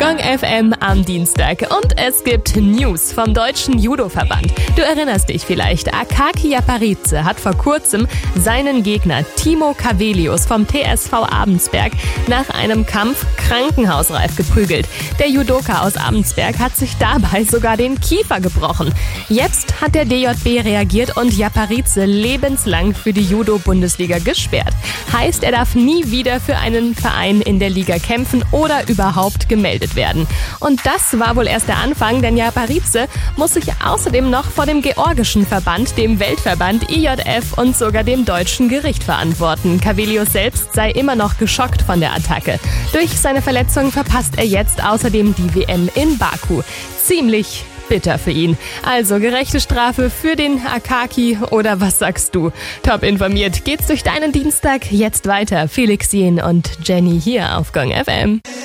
Gong FM am Dienstag und es gibt News vom Deutschen Judo-Verband. Du erinnerst dich vielleicht, Akaki Japaridze hat vor kurzem seinen Gegner Timo Cavelius vom TSV Abensberg nach einem Kampf krankenhausreif geprügelt. Der Judoka aus Abensberg hat sich dabei sogar den Kiefer gebrochen. Jetzt hat der DJB reagiert und Japaridze lebenslang für die Judo-Bundesliga gesperrt. Heißt, er darf nie wieder für einen Verein in der Liga kämpfen oder überhaupt gemeldet werden. Und das war wohl erst der Anfang, denn Japaridze muss sich außerdem noch vor dem georgischen Verband, dem Weltverband IJF und sogar dem deutschen Gericht verantworten. Cavelius selbst sei immer noch geschockt von der Attacke. Durch seine Verletzung verpasst er jetzt außerdem die WM in Baku. Ziemlich bitter für ihn. Also gerechte Strafe für den Akaki oder was sagst du? Top informiert geht's durch deinen Dienstag. Jetzt weiter. Felix Jen und Jenny hier auf Gong FM.